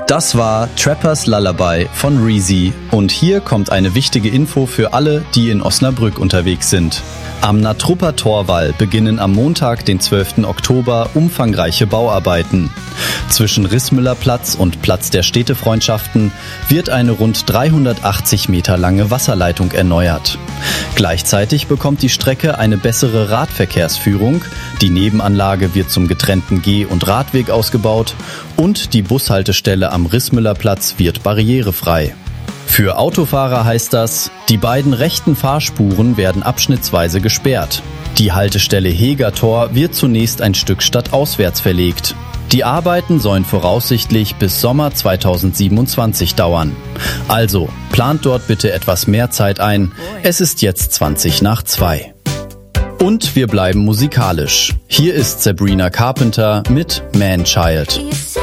Das war Trappers Lullaby von Reezy und hier kommt eine wichtige Info für alle, die in Osnabrück unterwegs sind. Am Natrupper Torwall beginnen am Montag, den 12. Oktober, umfangreiche Bauarbeiten. Zwischen Rissmüllerplatz und Platz der Städtefreundschaften wird eine rund 380 Meter lange Wasserleitung erneuert. Gleichzeitig bekommt die Strecke eine bessere Radverkehrsführung, die Nebenanlage wird zum getrennten Geh- und Radweg ausgebaut und die Bushaltestelle am Rissmüllerplatz wird barrierefrei. Für Autofahrer heißt das, die beiden rechten Fahrspuren werden abschnittsweise gesperrt. Die Haltestelle Hegertor wird zunächst ein Stück stadtauswärts verlegt. Die Arbeiten sollen voraussichtlich bis Sommer 2027 dauern. Also, plant dort bitte etwas mehr Zeit ein. Es ist jetzt 2:20. Und wir bleiben musikalisch. Hier ist Sabrina Carpenter mit Man Child.